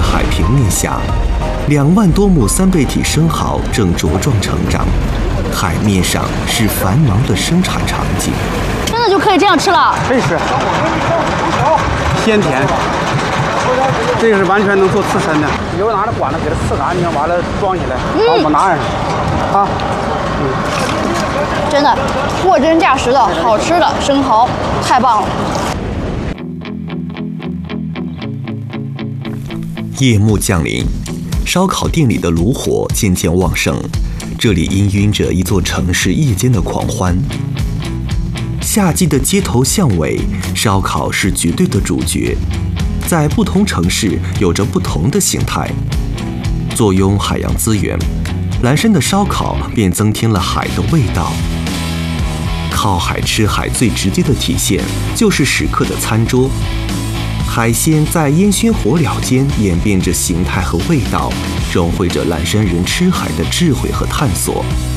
海平面下，2万多亩三倍体生蚝正茁壮成长，海面上是繁忙的生产场景。 真的就可以这样吃了？ 可以吃，鲜甜。这个是完全能做刺身的。以后拿着管子给它刺干净，完了装起来，把我们拿上啊。 真的货真价实的好吃的生蚝，太棒了。 夜幕降临，烧烤店里的炉火渐渐旺盛，这里氤氲着一座城市夜间的狂欢。夏季的街头巷尾，烧烤是绝对的主角，在不同城市有着不同的形态。坐拥海洋资源，蓝山的烧烤便增添了海的味道。靠海吃海最直接的体现就是食客的餐桌。海鲜在烟熏火燎间演变着形态和味道，融汇着蓝山人吃海的智慧和探索。